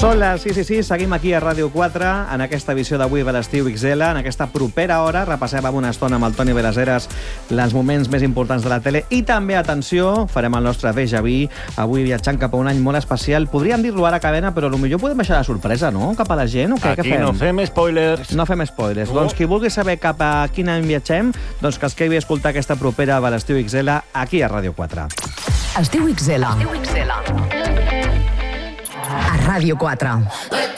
Són les 6 i 6, seguim aquí a Ràdio 4, en aquesta edició d'avui de l'Estiu XL. En aquesta propera hora repassem una estona amb el Toni Belaseres els moments més importants de la tele i també, atenció, farem el nostre déjà vu, avui viatjant cap a un any molt especial. Podríem dir-lo ara a cadena, però potser podem deixar la sorpresa, no?, cap a la gent, o què? Aquí no fem spoilers. No fem spoilers. Doncs qui vulgui saber cap a quin any viatgem, doncs que es quedi a escoltar aquesta propera de l'Estiu XL aquí a Ràdio 4. Estiu XL. A Ràdio 4.